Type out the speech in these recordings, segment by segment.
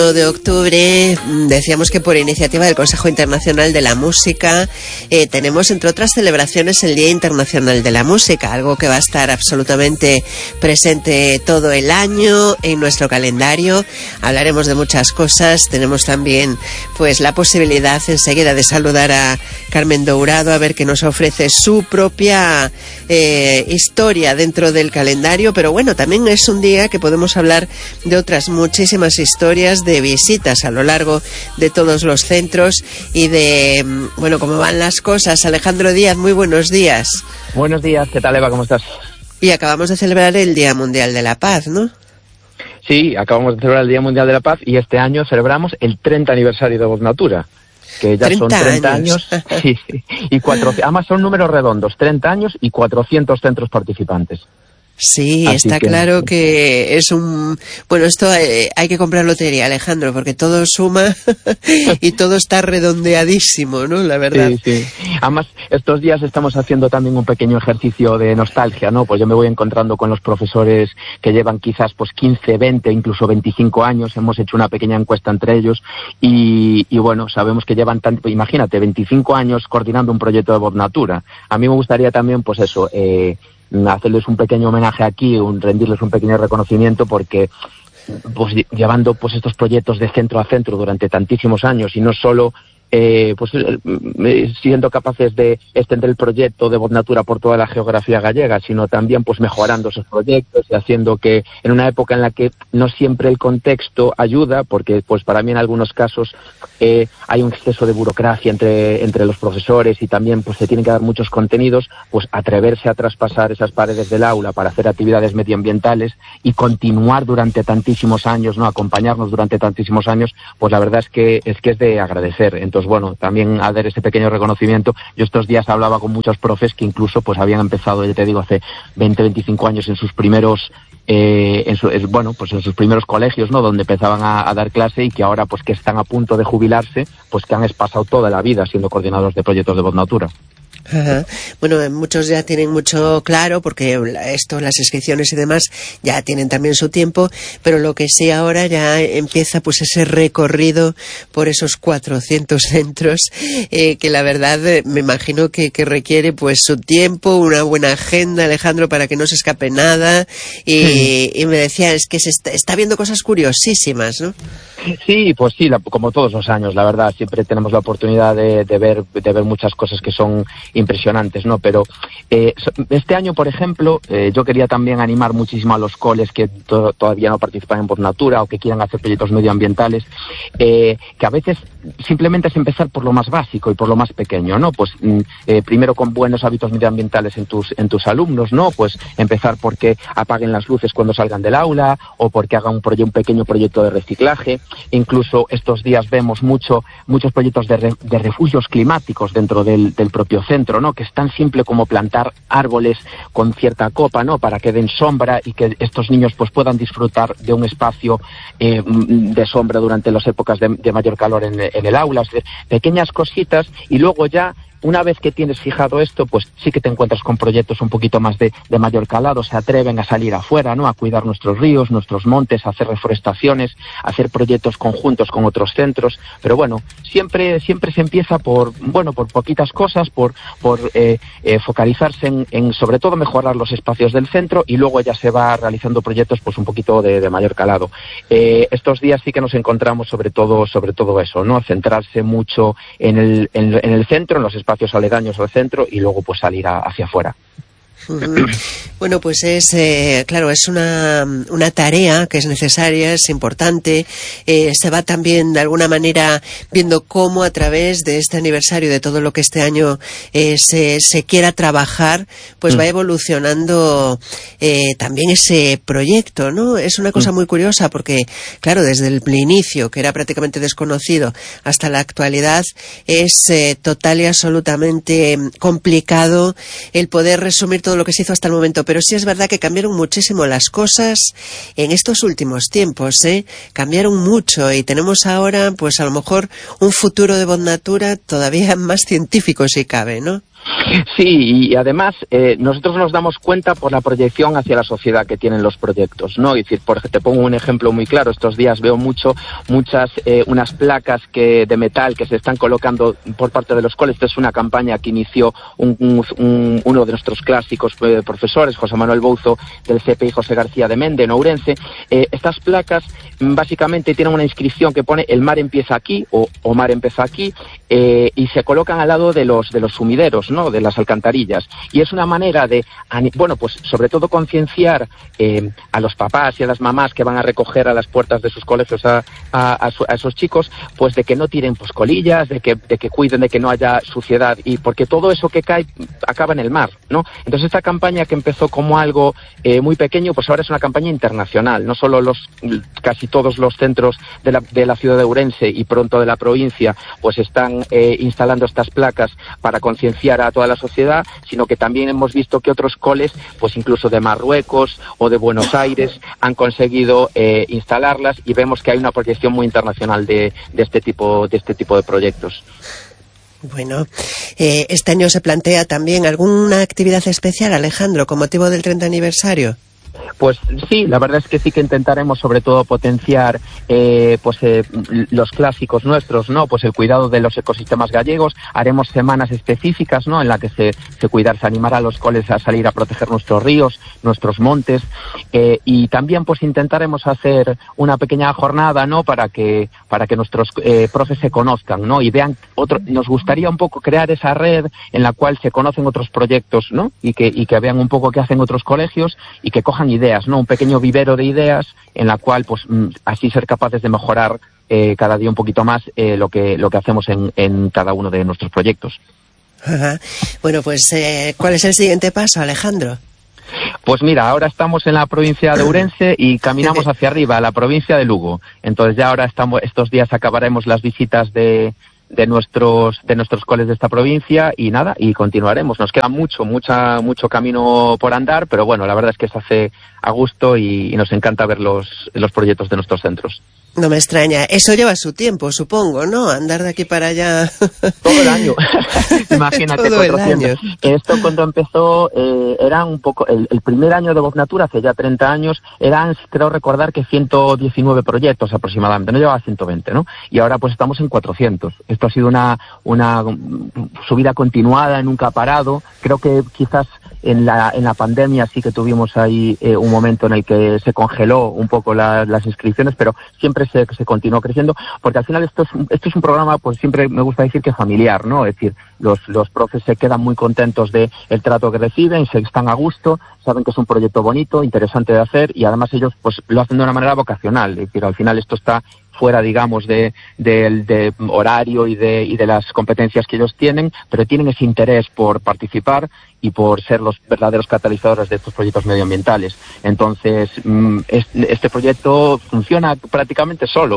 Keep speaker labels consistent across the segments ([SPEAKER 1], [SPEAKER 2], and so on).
[SPEAKER 1] De octubre, decíamos que por iniciativa del Consejo Internacional de la Música tenemos, entre otras celebraciones, el Día Internacional de la Música, algo que va a estar absolutamente presente todo el año en nuestro calendario. Hablaremos de muchas cosas. Tenemos también pues la posibilidad enseguida de saludar a Carmen Dourado, a ver qué nos ofrece su propia historia dentro del calendario, pero bueno, también es un día que podemos hablar de otras muchísimas historias de visitas a lo largo de todos los centros y de, bueno, cómo van las cosas. Alejandro Díaz, muy buenos días.
[SPEAKER 2] Buenos días, ¿qué tal, Eva? ¿Cómo estás?
[SPEAKER 1] Y acabamos de celebrar el Día Mundial de la Paz, ¿no?
[SPEAKER 2] Sí, acabamos de celebrar el Día Mundial de la Paz y este año celebramos el 30 aniversario de Voz Natura, que ya son 30 años sí, y 400, además son números redondos, 30 años y 400 centros participantes.
[SPEAKER 1] Sí, así está claro que es un... Bueno, esto hay que comprar lotería, Alejandro, porque todo suma y todo está redondeadísimo, ¿no? La verdad.
[SPEAKER 2] Sí. Además, estos días estamos haciendo también un pequeño ejercicio de nostalgia, ¿no? Pues yo me voy encontrando con los profesores que llevan quizás pues 15, 20, incluso 25 años. Hemos hecho una pequeña encuesta entre ellos y bueno, sabemos que llevan tanto, imagínate, 25 años coordinando un proyecto de Voz Natura. A mí me gustaría también, pues eso, hacerles un pequeño homenaje aquí, rendirles un pequeño reconocimiento porque pues llevando pues estos proyectos de centro a centro durante tantísimos años y no solo siendo capaces de extender el proyecto de Voz Natura por toda la geografía gallega, sino también pues mejorando esos proyectos y haciendo que en una época en la que no siempre el contexto ayuda, porque pues para mí en algunos casos hay un exceso de burocracia entre los profesores y también pues se tienen que dar muchos contenidos, pues atreverse a traspasar esas paredes del aula para hacer actividades medioambientales y continuar durante tantísimos años, no acompañarnos durante tantísimos años, pues la verdad es que es de agradecer. Entonces, bueno, también a dar ese pequeño reconocimiento. Yo estos días hablaba con muchos profes que incluso pues habían empezado, ya te digo, hace 20, 25 años en sus primeros en sus primeros colegios, ¿no? Donde empezaban a dar clase y que ahora pues que están a punto de jubilarse, pues que han pasado toda la vida siendo coordinadores de proyectos de Voz Natura.
[SPEAKER 1] Ajá. Bueno, muchos ya tienen mucho claro porque las inscripciones y demás ya tienen también su tiempo, pero lo que sí ahora ya empieza pues ese recorrido por esos 400 centros que la verdad me imagino que requiere pues su tiempo, una buena agenda, Alejandro, para que no se escape nada y me decía, es que se está viendo cosas curiosísimas, ¿no?
[SPEAKER 2] Sí, pues sí, como todos los años, la verdad, siempre tenemos la oportunidad de ver muchas cosas que son impresionantes, ¿no? Pero este año, por ejemplo, yo quería también animar muchísimo a los coles que todavía no participan en Voz Natura o que quieran hacer proyectos medioambientales, que a veces simplemente es empezar por lo más básico y por lo más pequeño, ¿no? Pues primero con buenos hábitos medioambientales en tus alumnos, ¿no? Pues empezar porque apaguen las luces cuando salgan del aula o porque hagan un pequeño proyecto de reciclaje. Incluso estos días vemos muchos proyectos de refugios climáticos dentro del propio centro, ¿no? Que es tan simple como plantar árboles con cierta copa, ¿no? Para que den sombra y que estos niños pues puedan disfrutar de un espacio de sombra durante las épocas de mayor calor en el aula. Pequeñas cositas y luego ya una vez que tienes fijado esto, pues sí que te encuentras con proyectos un poquito más de mayor calado, se atreven a salir afuera, ¿no? A cuidar nuestros ríos, nuestros montes, a hacer reforestaciones, a hacer proyectos conjuntos con otros centros, pero bueno, siempre se empieza por poquitas cosas, por focalizarse en sobre todo mejorar los espacios del centro y luego ya se va realizando proyectos pues un poquito de mayor calado. Estos días sí que nos encontramos sobre todo eso, ¿no? Centrarse mucho en el centro, en los espacios aledaños al centro y luego pues salir hacia afuera.
[SPEAKER 1] Bueno, pues es una tarea que es necesaria, es importante. Se va también de alguna manera viendo cómo a través de este aniversario, de todo lo que este año se quiera trabajar, pues va evolucionando también ese proyecto, ¿no? Es una cosa muy curiosa porque, claro, desde el inicio, que era prácticamente desconocido, hasta la actualidad, es total y absolutamente complicado el poder resumir todo lo que se hizo hasta el momento, pero sí es verdad que cambiaron muchísimo las cosas en estos últimos tiempos, cambiaron mucho y tenemos ahora pues a lo mejor un futuro de Voz Natura todavía más científico si cabe, ¿no?
[SPEAKER 2] Sí, y además nosotros nos damos cuenta por la proyección hacia la sociedad que tienen los proyectos, ¿no? Es decir, te pongo un ejemplo muy claro. Estos días veo unas placas de metal que se están colocando por parte de los coles. Esta es una campaña que inició uno de nuestros clásicos profesores, José Manuel Bouzo, del CPI José García de Mende, en Ourense. Estas placas básicamente tienen una inscripción que pone "El mar empieza aquí" o "Mar empezó aquí", y se colocan al lado de los sumideros, ¿no?, de las alcantarillas. Y es una manera de, pues sobre todo concienciar a los papás y a las mamás que van a recoger a las puertas de sus colegios a esos chicos, pues de que no tiren colillas, de que cuiden de que no haya suciedad, y porque todo eso que cae acaba en el mar, ¿no? Entonces esta campaña, que empezó como algo muy pequeño, pues ahora es una campaña internacional. No solo casi todos los centros de la ciudad de Ourense y pronto de la provincia pues están instalando estas placas para concienciar a toda la sociedad, sino que también hemos visto que otros coles, pues incluso de Marruecos o de Buenos Aires, han conseguido instalarlas, y vemos que hay una proyección muy internacional de este tipo de proyectos.
[SPEAKER 1] Bueno, este año se plantea también alguna actividad especial, Alejandro, con motivo del 30 aniversario.
[SPEAKER 2] Pues sí, la verdad es que sí que intentaremos sobre todo potenciar los clásicos nuestros, ¿no? Pues el cuidado de los ecosistemas gallegos. Haremos semanas específicas, ¿no?, en la que se animará a los coles a salir a proteger nuestros ríos, nuestros montes, y también pues intentaremos hacer una pequeña jornada, ¿no?, para que nuestros profes se conozcan, ¿no?, y vean nos gustaría un poco crear esa red en la cual se conocen otros proyectos, ¿no?, y que vean un poco qué hacen otros colegios y que cojan ideas, ¿no? Un pequeño vivero de ideas en la cual, pues, así ser capaces de mejorar cada día un poquito más lo que hacemos en cada uno de nuestros proyectos.
[SPEAKER 1] Ajá. Bueno, pues, ¿cuál es el siguiente paso, Alejandro?
[SPEAKER 2] Pues mira, ahora estamos en la provincia de Ourense y caminamos hacia arriba, a la provincia de Lugo. Entonces ya ahora estos días acabaremos las visitas de nuestros coles de esta provincia, y nada, y continuaremos. Nos queda mucho camino por andar, pero bueno, la verdad es que se hace a gusto y nos encanta ver los proyectos de nuestros centros.
[SPEAKER 1] No me extraña. Eso lleva su tiempo, supongo, ¿no? Andar de aquí para allá.
[SPEAKER 2] Todo el año. Imagínate.
[SPEAKER 1] Todo el año.
[SPEAKER 2] Esto cuando empezó era un poco... El primer año de Voz Natura, hace ya 30 años, eran, creo recordar, que 119 proyectos aproximadamente. No llevaba 120, ¿no? Y ahora pues estamos en 400. Esto ha sido una subida continuada, nunca ha parado. Creo que quizás en la pandemia sí que tuvimos ahí un momento en el que se congeló un poco las inscripciones, pero siempre se continuó creciendo, porque al final esto es un programa, pues siempre me gusta decir que familiar, ¿no? Es decir, los profes se quedan muy contentos de el trato que reciben, se están a gusto, saben que es un proyecto bonito, interesante de hacer, y además ellos pues lo hacen de una manera vocacional. Es decir, al final esto está fuera, digamos, de horario y de las competencias que ellos tienen, pero tienen ese interés por participar y por ser los verdaderos catalizadores de estos proyectos medioambientales. Entonces, este proyecto funciona prácticamente solo.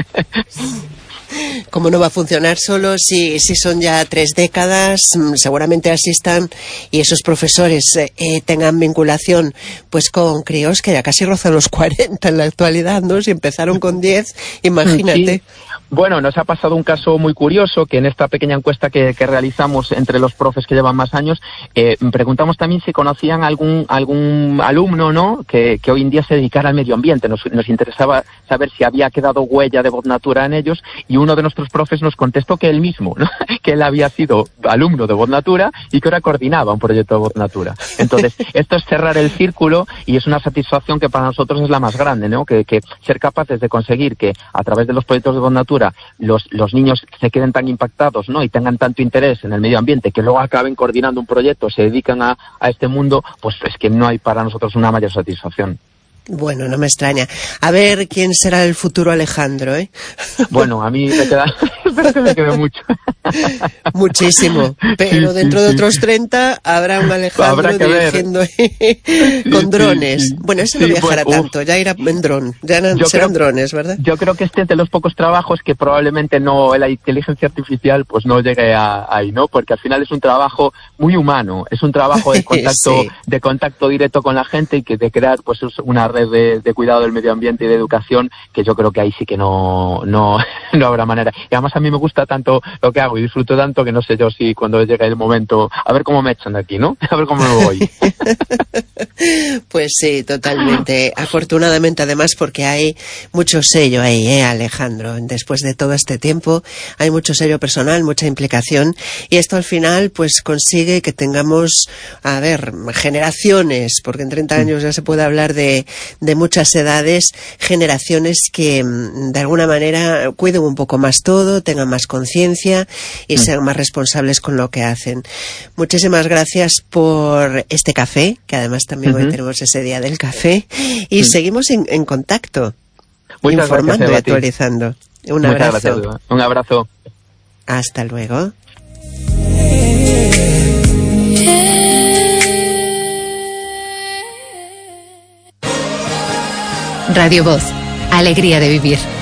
[SPEAKER 1] ¿Cómo no va a funcionar solo si son ya 3 décadas? Seguramente asistan y esos profesores tengan vinculación pues con críos que ya casi rozan los 40 en la actualidad, ¿no? Si empezaron con 10, imagínate.
[SPEAKER 2] Sí. Bueno, nos ha pasado un caso muy curioso, que en esta pequeña encuesta que realizamos entre los profes que llevan más años, preguntamos también si conocían algún alumno, ¿no?, que hoy en día se dedicara al medio ambiente. Nos interesaba saber si había quedado huella de Voz Natura en ellos, y uno de nuestros profes nos contestó que él mismo, ¿no?, que él había sido alumno de Voz Natura y que ahora coordinaba un proyecto de Voz Natura. Entonces, esto es cerrar el círculo, y es una satisfacción que para nosotros es la más grande, ¿no?, que ser capaces de conseguir que a través de los proyectos de Voz Natura los niños se queden tan impactados, ¿no?, y tengan tanto interés en el medio ambiente, que luego acaben coordinando un proyecto, se dedican a este mundo, pues es que no hay para nosotros una mayor satisfacción.
[SPEAKER 1] Bueno, no me extraña. A ver quién será el futuro Alejandro, ¿eh?
[SPEAKER 2] Bueno, a mí me queda... Espero que me quede mucho.
[SPEAKER 1] Muchísimo. Pero dentro de otros 30 habrá un Alejandro dirigiendo con drones. Bueno, ese no viajará tanto, ya irá en dron. Ya serán drones, ¿verdad?
[SPEAKER 2] Yo creo que este es de los pocos trabajos que probablemente la inteligencia artificial pues no llegue ahí, ¿no? Porque al final es un trabajo muy humano, es un trabajo de contacto, sí, de contacto directo con la gente, y que de crear pues una red de cuidado del medio ambiente y de educación, que yo creo que ahí sí que no habrá manera. Y además a mí mí me gusta tanto lo que hago y disfruto tanto que no sé yo si cuando llegue el momento, a ver cómo me echan de aquí, ¿no? A ver cómo me voy.
[SPEAKER 1] Pues sí, totalmente. Afortunadamente, además, porque hay mucho sello ahí, Alejandro. Después de todo este tiempo, hay mucho sello personal, mucha implicación, y esto al final, pues consigue que tengamos, a ver, generaciones, porque en 30 años ya se puede hablar de muchas edades, generaciones que de alguna manera cuiden un poco más todo, tengan más conciencia y sean más responsables con lo que hacen. Muchísimas gracias por este café, que además también hoy tenemos ese día del café, y seguimos en contacto,
[SPEAKER 2] muchas
[SPEAKER 1] informando
[SPEAKER 2] gracias,
[SPEAKER 1] y actualizando. Un abrazo.
[SPEAKER 2] Muchas gracias, un abrazo.
[SPEAKER 1] Hasta luego.
[SPEAKER 3] Radio Voz, alegría de vivir.